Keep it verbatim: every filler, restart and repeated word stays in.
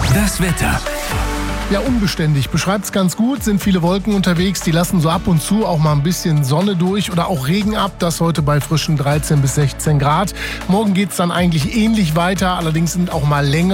Das Wetter. Ja, unbeständig. Beschreibt's ganz gut. Sind viele Wolken unterwegs. Die lassen so ab und zu auch mal ein bisschen Sonne durch oder auch Regen ab. Das heute bei frischen dreizehn bis sechzehn Grad. Morgen geht's dann eigentlich ähnlich weiter. Allerdings sind auch mal länger